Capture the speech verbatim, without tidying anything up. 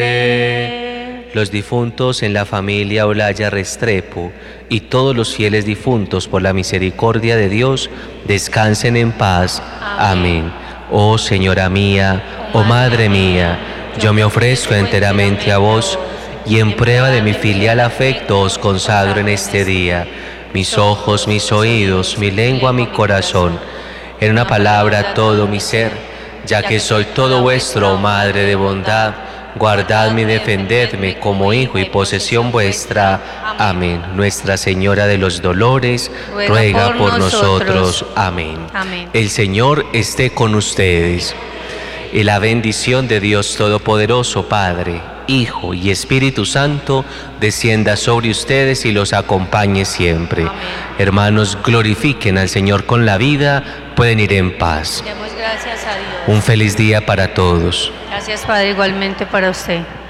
Los difuntos en la familia Olaya Restrepo y todos los fieles difuntos por la misericordia de Dios descansen en paz. Amén. Oh Señora mía, oh Madre mía, yo me ofrezco enteramente a vos y en prueba de mi filial afecto os consagro en este día mis ojos, mis oídos, mi lengua, mi corazón, en una palabra todo mi ser, ya que soy todo vuestro, oh Madre de bondad. Guardadme y defendedme como hijo y posesión vuestra. Amén. Nuestra Señora de los Dolores, ruega por nosotros. Amén. Amén. El Señor esté con ustedes. Y la bendición de Dios Todopoderoso, Padre, Hijo y Espíritu Santo, descienda sobre ustedes y los acompañe siempre. Amén. Hermanos, glorifiquen al Señor con la vida, pueden ir en paz. Demos gracias a Dios. Un feliz día para todos. Gracias, Padre, igualmente para usted.